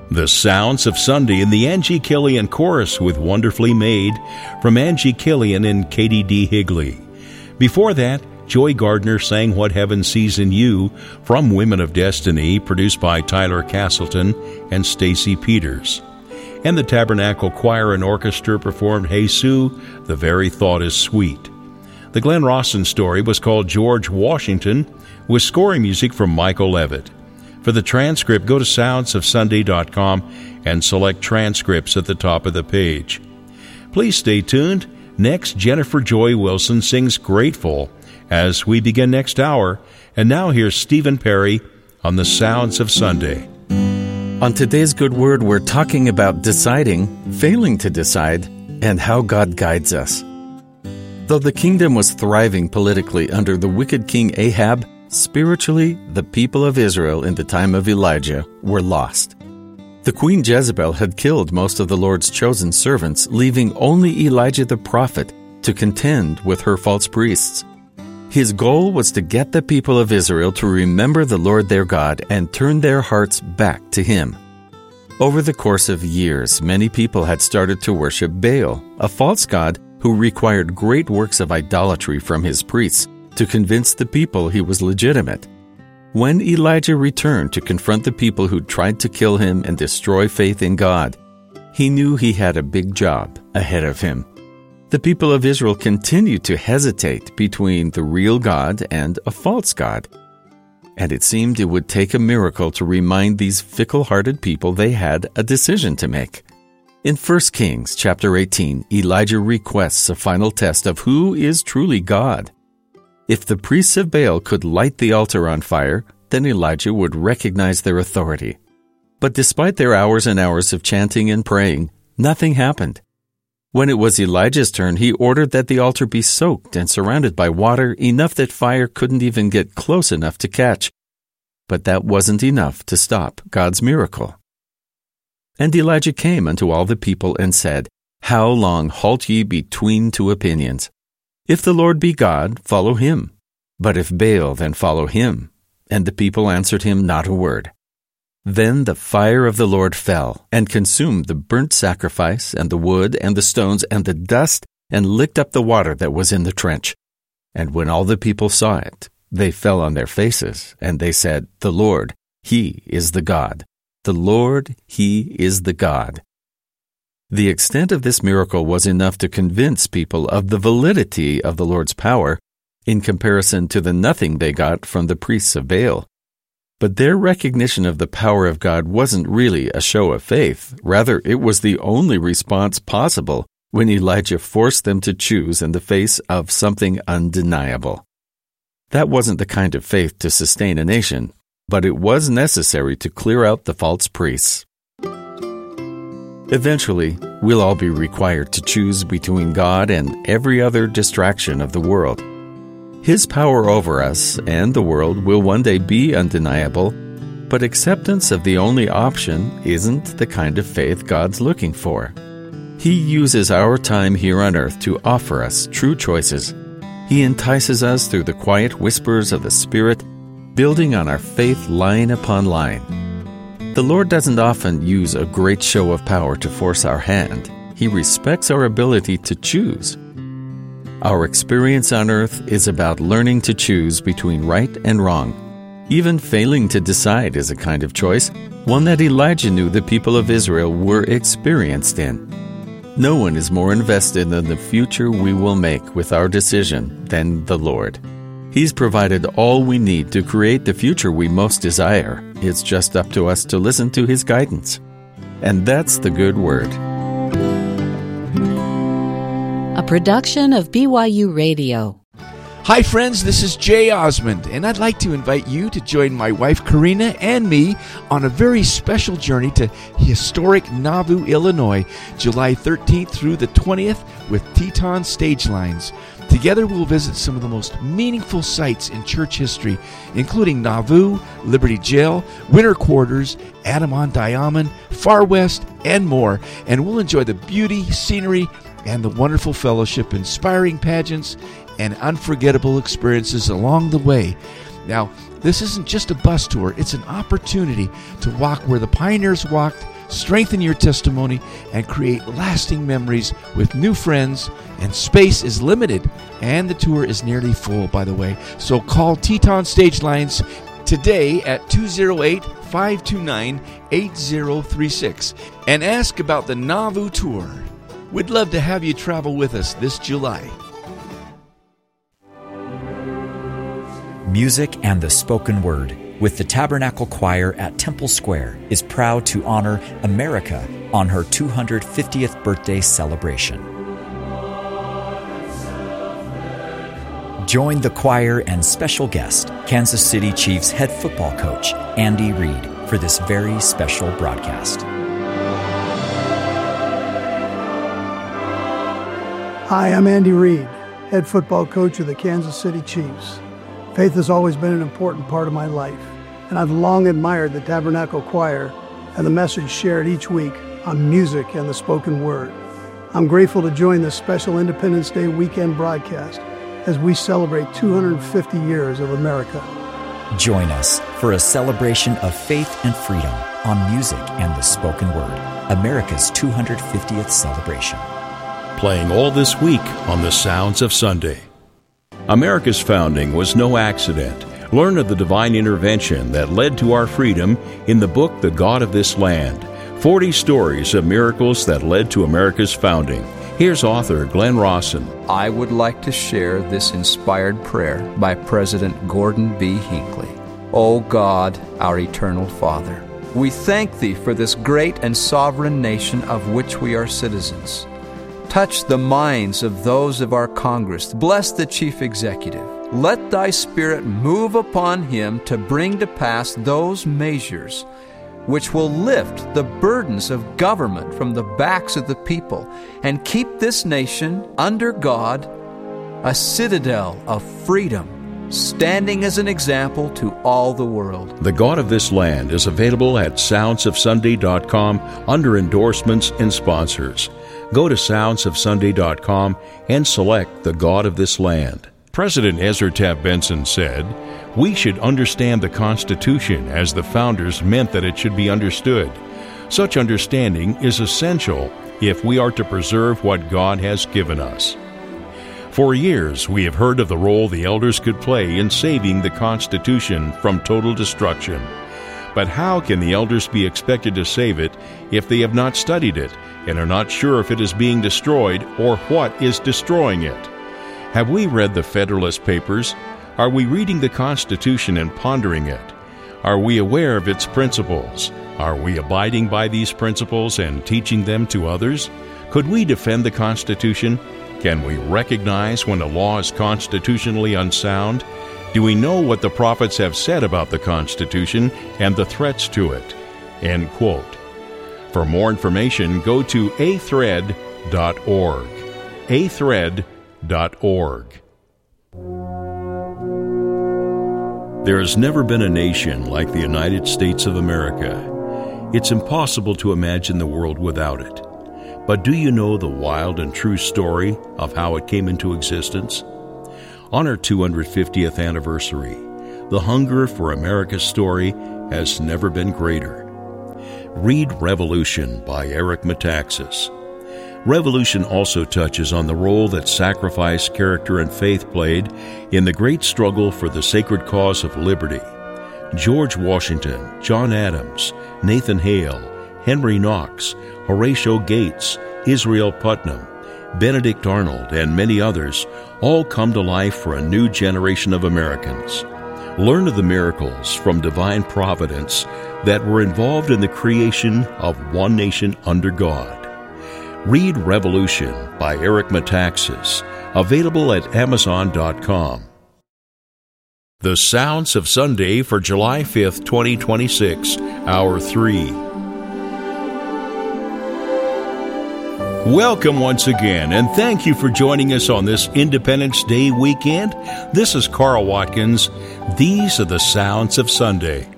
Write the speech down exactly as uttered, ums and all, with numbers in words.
The Sounds of Sunday in the Angie Killian Chorus with Wonderfully Made from Angie Killian and Katie D. Higley. Before that, Joy Gardner sang What Heaven Sees in You from Women of Destiny, produced by Tyler Castleton and Stacy Peters. And the Tabernacle Choir and Orchestra performed Hey Sue, The Very Thought is Sweet. The Glenn Rawson story was called George Washington, with scoring music from Michael Levitt. For the transcript, go to sounds of sunday dot com and select transcripts at the top of the page. Please stay tuned. Next, Jennifer Joy Wilson sings Grateful as we begin next hour. And now here's Stephen Perry on the Sounds of Sunday. On today's Good Word, we're talking about deciding, failing to decide, and how God guides us. Though the kingdom was thriving politically under the wicked king Ahab, spiritually, the people of Israel in the time of Elijah were lost. The queen Jezebel had killed most of the Lord's chosen servants, leaving only Elijah the prophet to contend with her false priests. His goal was to get the people of Israel to remember the Lord their God and turn their hearts back to Him. Over the course of years, many people had started to worship Baal, a false god who required great works of idolatry from his priests to convince the people he was legitimate. When Elijah returned to confront the people who tried to kill him and destroy faith in God, he knew he had a big job ahead of him. The people of Israel continued to hesitate between the real God and a false God, and it seemed it would take a miracle to remind these fickle-hearted people they had a decision to make. In First Kings chapter eighteen, Elijah requests a final test of who is truly God. If the priests of Baal could light the altar on fire, then Elijah would recognize their authority. But despite their hours and hours of chanting and praying, nothing happened. When it was Elijah's turn, he ordered that the altar be soaked and surrounded by water, enough that fire couldn't even get close enough to catch. But that wasn't enough to stop God's miracle. And Elijah came unto all the people and said, How long halt ye between two opinions? If the Lord be God, follow him. But if Baal, then follow him. And the people answered him not a word. Then the fire of the Lord fell, and consumed the burnt sacrifice, and the wood, and the stones, and the dust, and licked up the water that was in the trench. And when all the people saw it, they fell on their faces, and they said, The Lord, He is the God. The Lord, He is the God. The extent of this miracle was enough to convince people of the validity of the Lord's power in comparison to the nothing they got from the priests of Baal. But their recognition of the power of God wasn't really a show of faith. Rather, it was the only response possible when Elijah forced them to choose in the face of something undeniable. That wasn't the kind of faith to sustain a nation, but it was necessary to clear out the false priests. Eventually, we'll all be required to choose between God and every other distraction of the world. His power over us and the world will one day be undeniable, but acceptance of the only option isn't the kind of faith God's looking for. He uses our time here on earth to offer us true choices. He entices us through the quiet whispers of the Spirit, building on our faith line upon line. The Lord doesn't often use a great show of power to force our hand. He respects our ability to choose. Our experience on earth is about learning to choose between right and wrong. Even failing to decide is a kind of choice, one that Elijah knew the people of Israel were experienced in. No one is more invested in the future we will make with our decision than the Lord. He's provided all we need to create the future we most desire. It's just up to us to listen to His guidance. And that's the Good Word. A production of B Y U Radio. Hi friends, this is Jay Osmond, and I'd like to invite you to join my wife Karina and me on a very special journey to historic Nauvoo, Illinois, July thirteenth through the twentieth with Teton Stage Lines. Together we'll visit some of the most meaningful sites in church history, including Nauvoo, Liberty Jail, Winter Quarters, Adam-on-Diamond, Far West, and more, and we'll enjoy the beauty, scenery, and the wonderful fellowship, inspiring pageants, and unforgettable experiences along the way. Now, this isn't just a bus tour, it's an opportunity to walk where the pioneers walked, strengthen your testimony, and create lasting memories with new friends. And space is limited, and the tour is nearly full, by the way. So call Teton Stage Lines today at two oh eight, five two nine, eight oh three six and ask about the Nauvoo Tour. We'd love to have you travel with us this July. Music and the Spoken Word with the Tabernacle Choir at Temple Square is proud to honor America on her two hundred fiftieth birthday celebration. Join the choir and special guest, Kansas City Chiefs head football coach Andy Reid, for this very special broadcast. Hi, I'm Andy Reid, head football coach of the Kansas City Chiefs. Faith has always been an important part of my life, and I've long admired the Tabernacle Choir and the message shared each week on music and the spoken word. I'm grateful to join this special Independence Day weekend broadcast as we celebrate two hundred fifty years of America. Join us for a celebration of faith and freedom on music and the spoken word, America's two hundred fiftieth celebration. Playing all this week on the Sounds of Sunday. America's founding was no accident. Learn of the divine intervention that led to our freedom in the book The God of This Land. forty stories of miracles that led to America's founding. Here's author Glenn Rawson. I would like to share this inspired prayer by President Gordon B. Hinckley. O God, our eternal Father, we thank Thee for this great and sovereign nation of which we are citizens. Touch the minds of those of our Congress. Bless the Chief Executive. Let Thy Spirit move upon him to bring to pass those measures which will lift the burdens of government from the backs of the people and keep this nation under God, a citadel of freedom, standing as an example to all the world. The God of This Land is available at sounds of sunday dot com under endorsements and sponsors. Go to sounds of sunday dot com and select The God of This Land. President Ezra Taft Benson said, "We should understand the Constitution as the founders meant that it should be understood. Such understanding is essential if we are to preserve what God has given us." For years, we have heard of the role the elders could play in saving the Constitution from total destruction. But how can the elders be expected to save it if they have not studied it and are not sure if it is being destroyed or what is destroying it? Have we read the Federalist Papers? Are we reading the Constitution and pondering it? Are we aware of its principles? Are we abiding by these principles and teaching them to others? Could we defend the Constitution? Can we recognize when a law is constitutionally unsound? Do we know what the prophets have said about the Constitution and the threats to it? End quote. For more information, go to a thread dot org. a thread dot org. There has never been a nation like the United States of America. It's impossible to imagine the world without it. But do you know the wild and true story of how it came into existence? On our two hundred fiftieth anniversary, the hunger for America's story has never been greater. Read Revolution by Eric Metaxas. Revolution also touches on the role that sacrifice, character, and faith played in the great struggle for the sacred cause of liberty. George Washington, John Adams, Nathan Hale, Henry Knox, Horatio Gates, Israel Putnam, Benedict Arnold, and many others all come to life for a new generation of Americans. Learn of the miracles from divine providence that were involved in the creation of one nation under God. Read Revolution by Eric Metaxas, available at amazon dot com. The Sounds of Sunday for July fifth, twenty twenty-six, Hour three. Welcome once again, and thank you for joining us on this Independence Day weekend. This is Carl Watkins. These are the Sounds of Sunday.